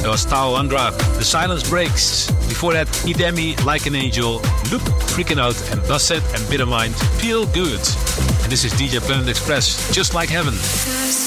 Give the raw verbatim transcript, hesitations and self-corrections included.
That was Tao Andra. The Silence Breaks. Before that, Idemi, Like an Angel, Loop, Freaking Out, and Basset and Bittermind, Feel Good. And this is D J Planet Express, Just Like Heaven.